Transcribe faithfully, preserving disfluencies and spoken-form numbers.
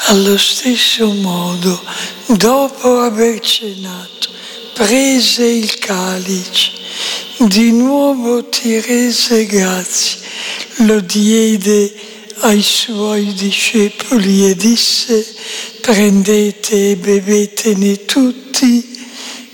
Allo stesso modo, dopo aver cenato, prese il calice, di nuovo ti rese grazie, lo diede ai suoi discepoli e disse: prendete e bevetene tutti,